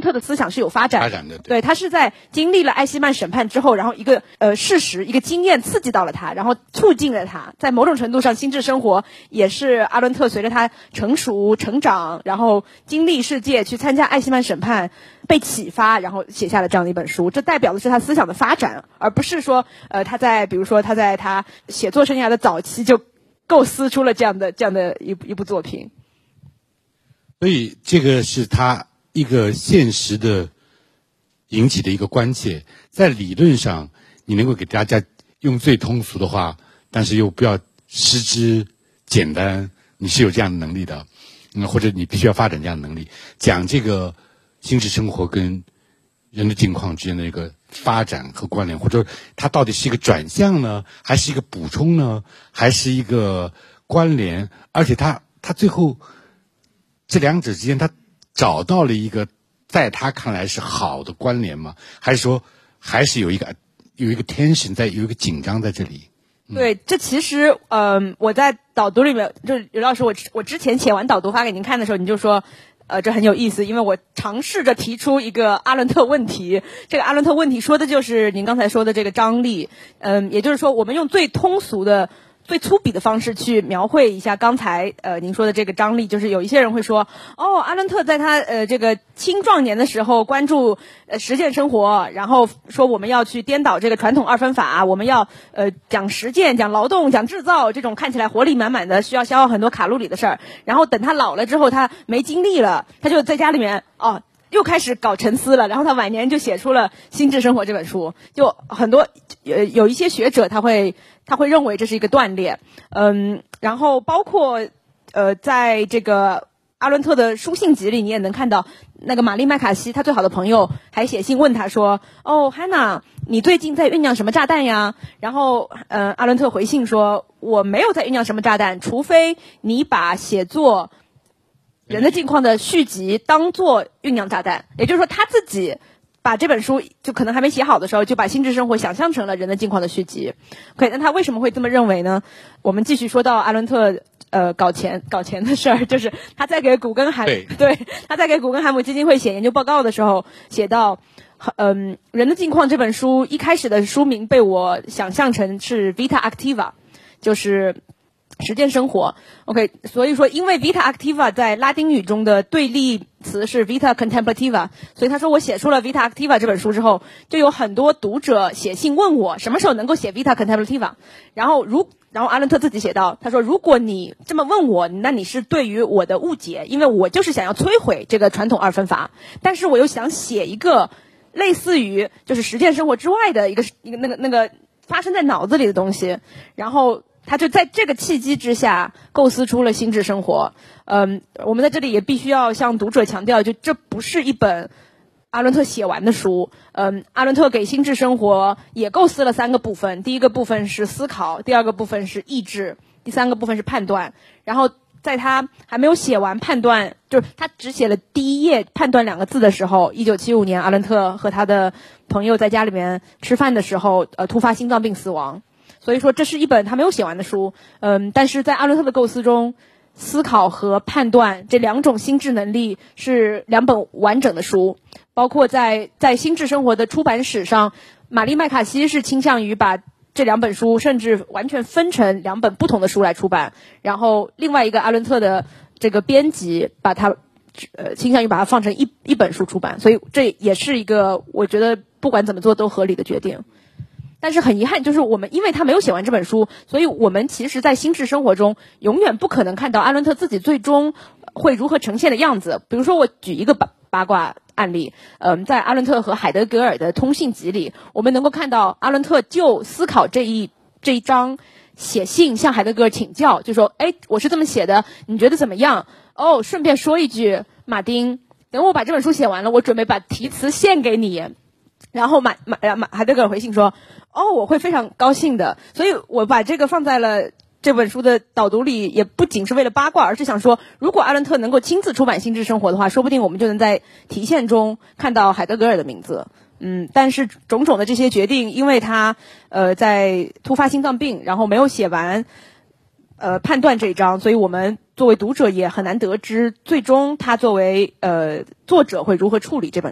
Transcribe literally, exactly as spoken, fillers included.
特的思想是有发展的， 发展的对， 对，他是在经历了艾希曼审判之后，然后一个呃事实、一个经验刺激到了他，然后促进了他。在某种程度上，心智生活也是阿伦特随着他成熟、成长，然后经历世界，去参加艾希曼审判，被启发，然后写下了这样的一本书。这代表的是他思想的发展，而不是说呃他在比如说他在他写作生涯的早期就构思出了这样的这样的一一部作品。 所以这个是他一个现实的引起的一个关切，在理论上你能够给大家用最通俗的话，但是又不要失之简单，你是有这样的能力的，嗯，或者你必须要发展这样的能力，讲这个心智生活跟人的境况之间的一个发展和关联，或者它到底是一个转向呢，还是一个补充呢，还是一个关联？而且他他最后这两者之间，他找到了一个在他看来是好的关联吗？还是说还是有一个有一个 tension 在，有一个紧张在这里？嗯、 对，这其实嗯、呃，我在导读里面，就刘老师，我我之前写完导读发给您看的时候，你就说。呃，这很有意思，因为我尝试着提出一个阿伦特问题。这个阿伦特问题说的就是您刚才说的这个张力。嗯，也就是说，我们用最通俗的、最粗鄙的方式去描绘一下刚才呃您说的这个张力，就是有一些人会说，哦，阿伦特在他呃这个青壮年的时候关注呃实践生活，然后说我们要去颠倒这个传统二分法，我们要呃讲实践、讲劳动、讲制造这种看起来活力满满的、需要消耗很多卡路里的事儿。然后等他老了之后，他没精力了，他就在家里面哦。又开始搞沉思了，然后他晚年就写出了《心智生活》这本书。就很多呃有一些学者他会他会认为这是一个断裂，嗯，然后包括呃在这个阿伦特的书信集里，你也能看到那个玛丽麦卡锡他最好的朋友还写信问他说：“哦，汉娜，你最近在酝酿什么炸弹呀？”然后呃阿伦特回信说：“我没有在酝酿什么炸弹，除非你把写作。”人的境况的续集当做酝酿炸弹，也就是说他自己把这本书就可能还没写好的时候，就把心智生活想象成了人的境况的续集。OK， 那他为什么会这么认为呢？我们继续说到阿伦特呃搞钱搞钱的事儿，就是他在给古根海对, 对他在给古根海姆基金会写研究报告的时候，写到嗯、呃，人的境况这本书一开始的书名被我想象成是 Vita Activa， 就是实践生活 ，OK， 所以说，因为 Vita Activa 在拉丁语中的对立词是 Vita Contemplativa， 所以他说我写出了 Vita Activa 这本书之后，就有很多读者写信问我什么时候能够写 Vita Contemplativa， 然后如然后阿伦特自己写道，他说如果你这么问我，那你是对于我的误解，因为我就是想要摧毁这个传统二分法，但是我又想写一个类似于就是实践生活之外的一个一个那个那个发生在脑子里的东西，然后。他就在这个契机之下构思出了心智生活。嗯，我们在这里也必须要向读者强调，就这不是一本阿伦特写完的书。嗯，阿伦特给心智生活也构思了三个部分，第一个部分是思考，第二个部分是意志，第三个部分是判断。然后在他还没有写完判断，就是他只写了第一页判断两个字的时候，一九七五年阿伦特和他的朋友在家里面吃饭的时候，呃，突发心脏病死亡。所以说这是一本他没有写完的书，嗯，但是在阿伦特的构思中，思考和判断这两种心智能力是两本完整的书，包括在在心智生活的出版史上，玛丽麦卡锡是倾向于把这两本书甚至完全分成两本不同的书来出版，然后另外一个阿伦特的这个编辑把它呃倾向于把它放成一一本书出版，所以这也是一个我觉得不管怎么做都合理的决定。但是很遗憾，就是我们因为他没有写完这本书，所以我们其实在心智生活中永远不可能看到阿伦特自己最终会如何呈现的样子。比如说我举一个八八卦案例，嗯，在阿伦特和海德格尔的通信集里，我们能够看到阿伦特就思考这一这一章写信向海德格尔请教，就说哎，我是这么写的，你觉得怎么样？哦，顺便说一句，马丁，等我把这本书写完了，我准备把题词献给你。然后马马马海德格尔回信说，哦，我会非常高兴的。所以我把这个放在了这本书的导读里，也不仅是为了八卦，而是想说，如果阿伦特能够亲自出版《心智生活》的话，说不定我们就能在题线中看到海德格尔的名字。嗯，但是种种的这些决定，因为他呃在突发心脏病，然后没有写完呃判断这一章，所以我们作为读者也很难得知，最终他作为呃作者会如何处理这本。